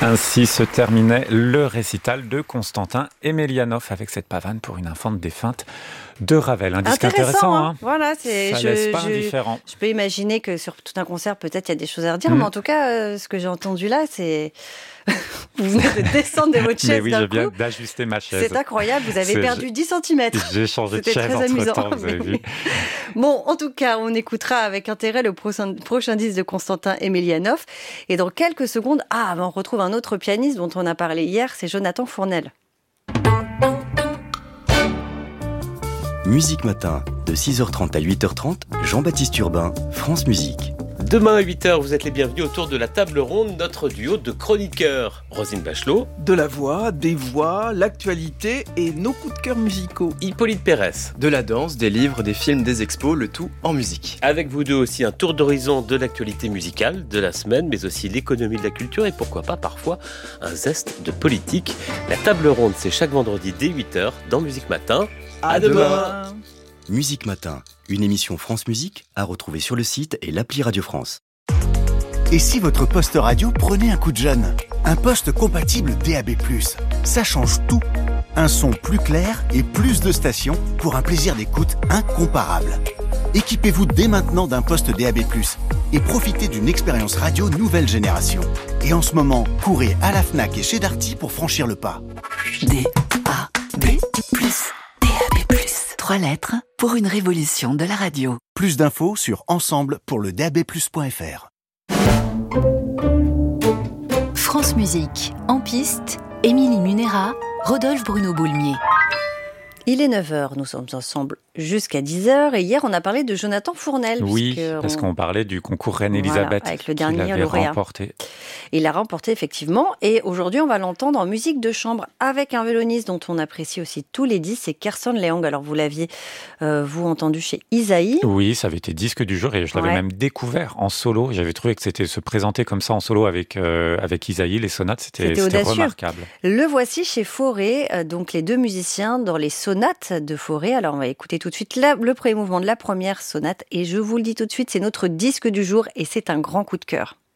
Ainsi se terminait le récital de Constantin Emelianov avec cette pavane pour une infante défunte de Ravel. Un disque intéressant, hein. Voilà, Ça laisse pas indifférent. Je peux imaginer que sur tout un concert, peut-être il y a des choses à redire, mais en tout cas, ce que j'ai entendu là, c'est... Vous venez de descendre de votre chaise. Mais oui, d'un je viens coup. d'ajuster ma chaise. C'est incroyable, vous avez perdu 10 cm. J'ai changé de chaise entre-temps, vous avez vu. Bon, en tout cas, on écoutera avec intérêt le prochain disque de Constantin Emelianov. Et dans quelques secondes, on retrouve un autre pianiste dont on a parlé hier, c'est Jonathan Fournel. Musique Matin, de 6h30 à 8h30, Jean-Baptiste Urbain, France Musique. Demain à 8h, vous êtes les bienvenus autour de la table ronde, notre duo de chroniqueurs. Roselyne Bachelot. De la voix, des voix, l'actualité et nos coups de cœur musicaux. Hippolyte Pérès. De la danse, des livres, des films, des expos, le tout en musique. Avec vous deux aussi un tour d'horizon de l'actualité musicale de la semaine, mais aussi l'économie de la culture et pourquoi pas parfois un zeste de politique. La table ronde, c'est chaque vendredi dès 8h dans Musique Matin. À demain. Musique Matin, une émission France Musique à retrouver sur le site et l'appli Radio France. Et si votre poste radio prenait un coup de jeune ? Un poste compatible DAB+, ça change tout. Un son plus clair et plus de stations pour un plaisir d'écoute incomparable. Équipez-vous dès maintenant d'un poste DAB+, et profitez d'une expérience radio nouvelle génération. Et en ce moment, courez à la Fnac et chez Darty pour franchir le pas. DAB+. 3 lettres pour une révolution de la radio. Plus d'infos sur ensemble pour le dabplus.fr. France Musique, en piste, Émilie Munera, Rodolphe Bruno-Boulmier. Il est 9h, nous sommes ensemble jusqu'à 10h et hier on a parlé de Jonathan Fournel. Oui, parce qu'on parlait du concours Reine-Elisabeth avec le dernier lauréat. Il l'a remporté effectivement et aujourd'hui on va l'entendre en musique de chambre avec un violoniste dont on apprécie aussi tous les disques, c'est Kerson Leung. Alors vous l'aviez vous entendu chez Isaïe. Oui, ça avait été disque du jour et je l'avais même découvert en solo. J'avais trouvé que c'était se présenter comme ça en solo avec Isaïe, les sonates, c'était remarquable. Le voici chez Fauré, donc les deux musiciens dans les sonates de Fauré. Alors on va écouter tout de suite le premier mouvement de la première sonate et je vous le dis tout de suite, c'est notre disque du jour et c'est un grand coup de cœur.